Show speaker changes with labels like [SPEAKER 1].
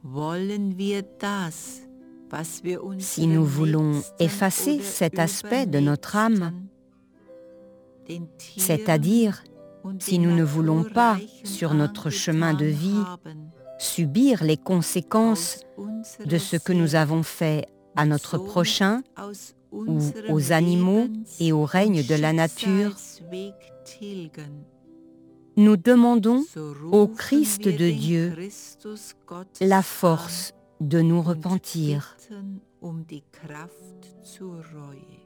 [SPEAKER 1] Si nous voulons effacer cet aspect de notre âme, c'est-à-dire si nous ne voulons pas, sur notre chemin de vie, subir les conséquences de ce que nous avons fait à notre prochain ou aux animaux et au règne de la nature, nous demandons au Christ de Dieu la force de nous repentir.